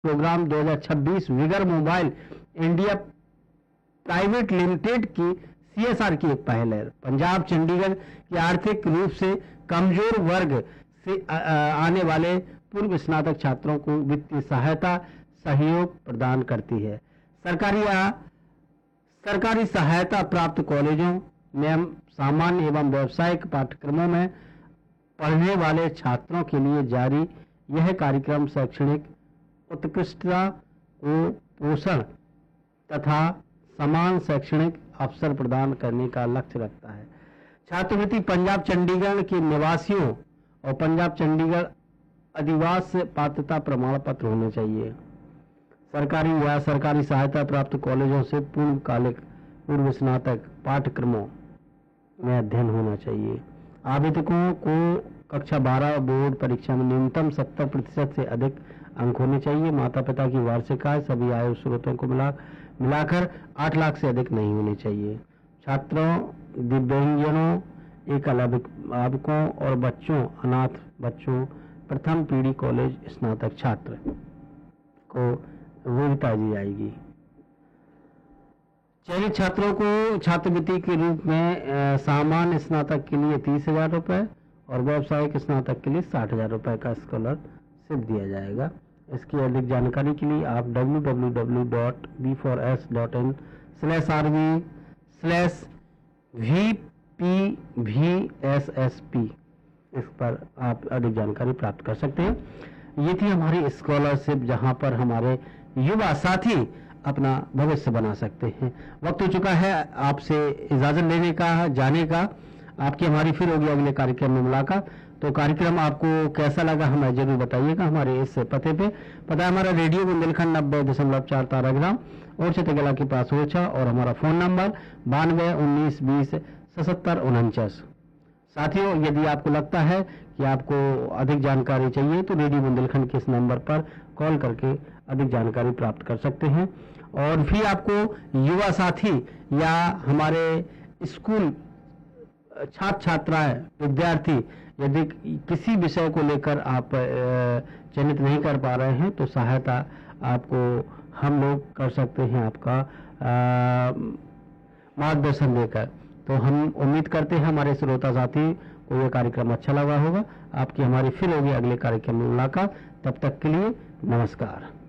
Programme 2026 vigour mobile India private limited की CSR की एक पहल है। पंजाब चंडीगढ़ की आर्थिक रूप से कमजोर वर्ग से आने वाले पूर्व स्नातक छात्रों को वित्तीय सहायता सहयोग प्रदान करती है। सरकारी सहायता प्राप्त कॉलेजों में सामान्य एवं व्यावसायिक पाठ्यक्रमों में पढ़ने वाले छात्रों के लिए जारी यह कार्यक्रम शैक्षणिक उत्कृष्टता को पोषण तथा समान शैक्षणिक अवसर प्रदान करने का लक्ष्य रखता है। छात्रवृत्ति पंजाब चंडीगढ़ के निवासियों और पंजाब चंडीगढ़ अधिवास पात्रता प्रमाण पत्र होने चाहिए। सरकारी या सरकारी सहायता प्राप्त कॉलेजों से पूर्वकालिक पूर्व स्नातक पाठ्यक्रमों में अध्ययन होना चाहिए। आवेदकों को कक्षा 12 बोर्ड परीक्षा में न्यूनतम 70% से अधिक अंक होने चाहिए। माता पिता की वार्षिक आय सभी आय स्रोतों को मिलाकर 8 लाख से अधिक नहीं होनी चाहिए। छात्रों, दिव्यांगजनों, एकल अभिभावकों और बच्चों, अनाथ बच्चों, प्रथम पीढ़ी कॉलेज स्नातक छात्र को वरीयता दी जाएगी। चयनित छात्रों को छात्रवृत्ति के रूप में सामान्य स्नातक के लिए 30,000 रुपये और व्यावसायिक स्नातक के लिए 60,000 रुपये का स्कॉलरशिप दिया जाएगा। इसकी अधिक जानकारी के लिए आप www.b4s.in/rv/VPVSSP इस पर आप अधिक जानकारी प्राप्त कर सकते हैं। ये थी हमारी स्कॉलरशिप जहां पर हमारे युवा साथी अपना भविष्य बना सकते हैं। वक्त हो चुका है आपसे इजाजत लेने का, जाने का। आपकी हमारी फिर होगी अगले कार्यक्रम में मुलाकात। तो कार्यक्रम आपको कैसा लगा हमें जरूर बताइएगा। हमारे इस पते पे पता है हमारा रेडियो बुंदेलखंड 90.4 ताराग्राम और चितगला के पास ओछा और हमारा फोन नंबर 92 19 20 77 49। साथियों, यदि आपको लगता है कि आपको अधिक जानकारी चाहिए तो रेडियो बुंदेलखंड के इस नंबर पर कॉल करके अधिक जानकारी प्राप्त कर सकते हैं। और भी आपको युवा साथी या हमारे स्कूल छात्र छात्राएं विद्यार्थी यदि किसी विषय को लेकर आप चयनित नहीं कर पा रहे हैं तो सहायता आपको हम लोग कर सकते हैं आपका मार्गदर्शन देकर। तो हम उम्मीद करते हैं हमारे श्रोता साथी को यह कार्यक्रम अच्छा लगा होगा। आपकी हमारी फिर होगी अगले कार्यक्रम में मुलाकात। तब तक के लिए नमस्कार।